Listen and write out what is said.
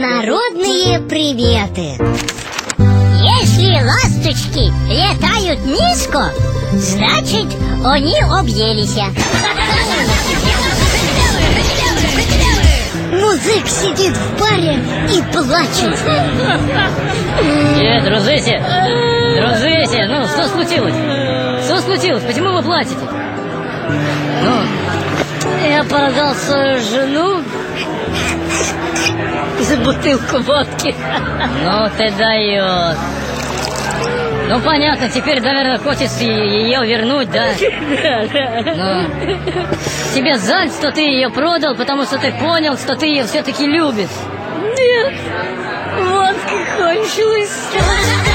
Народные приветы. Если ласточки летают низко, значит, они объелись. Музык сидит в баре и плачет. Друзья, ну что случилось? Что случилось? Почему вы плачете? Ну, я продал свою жену за бутылку водки. Ну ты даешь. Ну понятно, теперь, наверное, хочешь ее вернуть, да? Ну, тебе жаль, что ты ее продал, потому что ты понял, что ты ее все-таки любишь. Нет, водка кончилась.